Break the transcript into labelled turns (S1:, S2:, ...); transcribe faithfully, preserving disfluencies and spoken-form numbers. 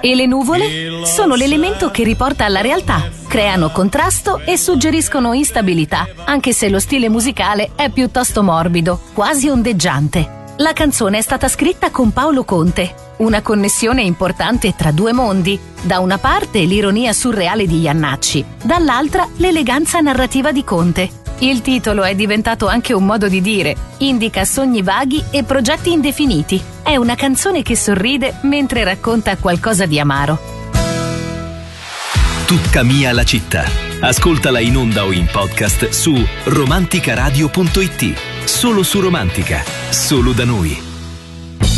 S1: E le nuvole sono l'elemento che riporta alla realtà, creano contrasto e suggeriscono instabilità, anche se lo stile musicale è piuttosto morbido, quasi ondeggiante. La canzone è stata scritta con Paolo Conte, una connessione importante tra due mondi, da una parte l'ironia surreale di Jannacci, dall'altra l'eleganza narrativa di Conte. Il titolo è diventato anche un modo di dire, indica sogni vaghi e progetti indefiniti. È una canzone che sorride mentre racconta qualcosa di amaro.
S2: Tutta mia la città. Ascoltala in onda o in podcast su romanticaradio punto it. Solo su Romantica, solo da noi.